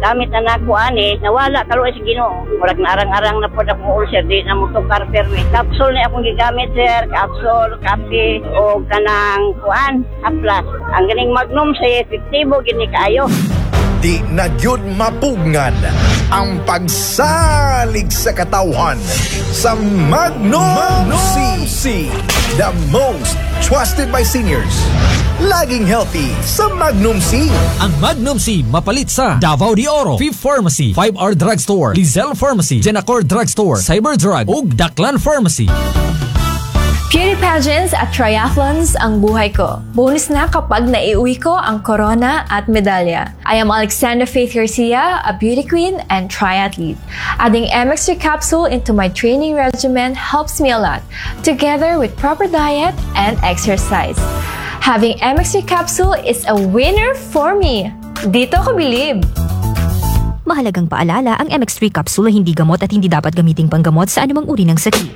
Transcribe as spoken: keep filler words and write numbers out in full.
gamit na nako ani nawala kaluoy sa Ginoo. Murag naarang-arang na pod ako ulcer di na mo tukar permi. Capsule na akong gigamit sir, capsule, kape o kanang kuan, haplas. Ang ganing Magnum sa epektibo gini kaayo. Di na gyud mapugngan ang pagsalig sa katawhan sa Magnum, Magnum C. The most trusted by seniors. Laging healthy sa Magnum C. Ang Magnum C mapalit sa Davao de Oro, Fifth Pharmacy, five R Drugstore, Lizelle Pharmacy, Genacor Drugstore, Cyberdrug ug Daklan Pharmacy. Beauty pageants at triathlons ang buhay ko. Bonus na kapag naiuwi ko ang corona at medalya. I am Alexandra Faith Garcia, a beauty queen and triathlete. Adding M X three capsule into my training regimen helps me a lot, together with proper diet and exercise. Having M X three capsule is a winner for me. Dito ko bilib. Mahalagang paalala, ang M X three capsule ay hindi gamot at hindi dapat gamiting panggamot sa anumang uri ng sakit.